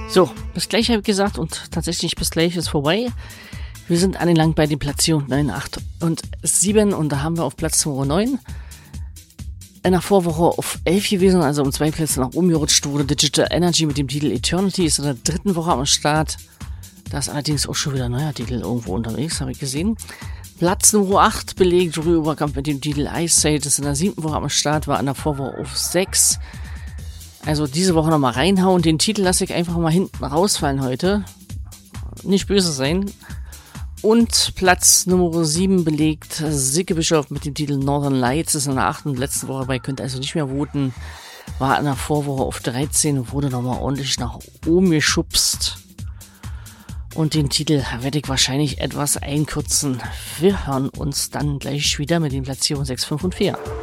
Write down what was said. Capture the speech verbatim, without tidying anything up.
So, bis gleich habe ich gesagt und tatsächlich bis gleich ist vorbei. Wir sind angelangt bei den Platzierungen neun, acht und sieben und da haben wir auf Platz Nummer neun in der Vorwoche auf elf gewesen, also um zwei Plätze nach oben gerutscht wurde. Digital Energy mit dem Titel Eternity ist in der dritten Woche am Start. Da ist allerdings auch schon wieder ein neuer Titel irgendwo unterwegs, habe ich gesehen. Platz Nummer acht belegt Jury Oberkampf mit dem Titel Ice Age, ist in der siebten Woche am Start, war in der Vorwoche auf sechs. Also diese Woche nochmal reinhauen. Den Titel lasse ich einfach mal hinten rausfallen heute. Nicht böse sein. Und Platz Nummer sieben belegt Sicke Bischof mit dem Titel Northern Lights. Das ist in der achten und letzten Woche dabei, könnt also nicht mehr voten. War in der Vorwoche auf dreizehn und wurde nochmal ordentlich nach oben geschubst. Und den Titel werde ich wahrscheinlich etwas einkürzen. Wir hören uns dann gleich wieder mit den Platzierungen sechs, fünf und vier.